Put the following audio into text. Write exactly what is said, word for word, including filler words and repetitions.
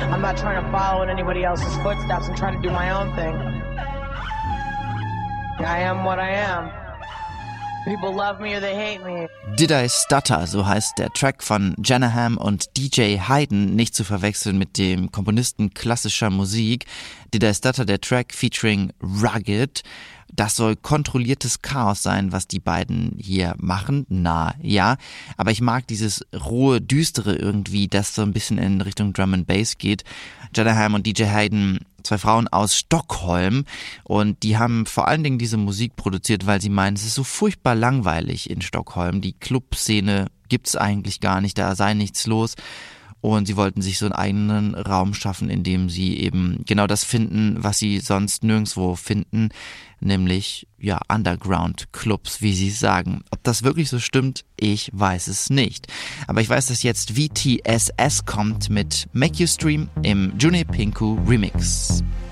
I'm not trying to follow in anybody else's footsteps. I'm trying to do my own thing. I am what I am. People love me or they hate me. Did I Stutter, so heißt der Track von Janaham und D J Hayden, nicht zu verwechseln mit dem Komponisten klassischer Musik. Did I Stutter, der Track featuring Rugged. Das soll kontrolliertes Chaos sein, was die beiden hier machen. Na, ja. Aber ich mag dieses rohe, düstere irgendwie, das so ein bisschen in Richtung Drum and Bass geht. Janaham und D J Hayden, zwei Frauen aus Stockholm, und die haben vor allen Dingen diese Musik produziert, weil sie meinen, es ist so furchtbar langweilig in Stockholm. Die Clubszene gibt's eigentlich gar nicht, da sei nichts los. Und sie wollten sich so einen eigenen Raum schaffen, in dem sie eben genau das finden, was sie sonst nirgendwo finden, nämlich ja Underground-Clubs, wie sie sagen. Ob das wirklich so stimmt, ich weiß es nicht. Aber ich weiß, dass jetzt V T S S kommt mit Make You Stream im Juni Pinku Remix.